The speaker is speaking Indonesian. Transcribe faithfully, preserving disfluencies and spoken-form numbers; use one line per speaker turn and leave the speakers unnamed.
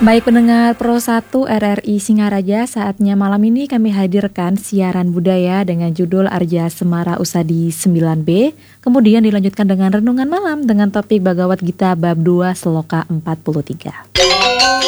Baik pendengar Pro satu R R I Singaraja, saatnya malam ini kami hadirkan siaran budaya dengan judul Arja Semara Usadi sembilan B. Kemudian dilanjutkan dengan renungan malam dengan topik Bhagavad Gita bab dua Sloka empat puluh tiga.